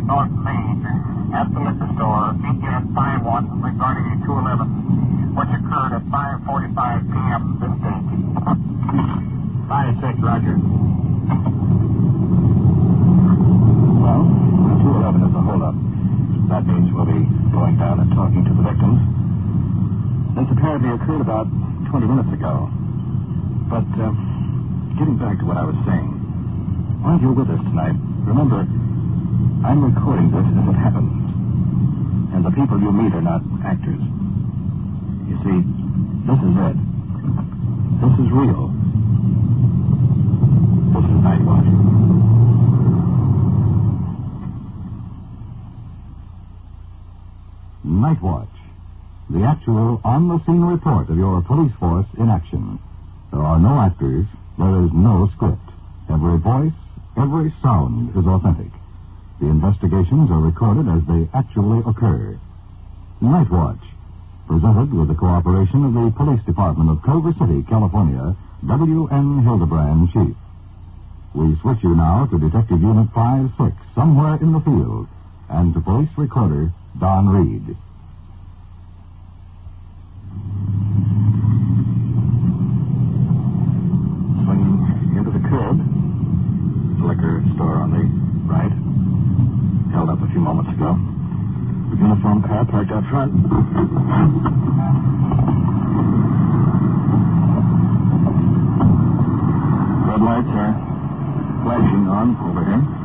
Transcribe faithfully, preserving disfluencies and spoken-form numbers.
North Main at the liquor store, meet you at five one regarding a two eleven, which occurred at five forty-five p.m. this date. five six, Roger. Well, the two eleven is a holdup. That means we'll be going down and talking to the victims. This apparently occurred about twenty minutes ago. But, uh, getting back to what I was saying, while you're with us tonight, remember, I'm recording this as it happens. And the people you meet are not actors. You see, this is it. This is real. This is Night Watch. Night Watch, the actual on-the-scene report of your police force in action. There are no actors. There is no script. Every voice, every sound is authentic. The investigations are recorded as they actually occur. Night Watch, presented with the cooperation of the Police Department of Culver City, California, W N Hildebrand, Chief. We switch you now to Detective Unit five six, somewhere in the field, and to Police Recorder Don Reed. Swinging into the curb, liquor store on the right, held up a few moments ago. The uniform car parked out front. Red lights are flashing on over here.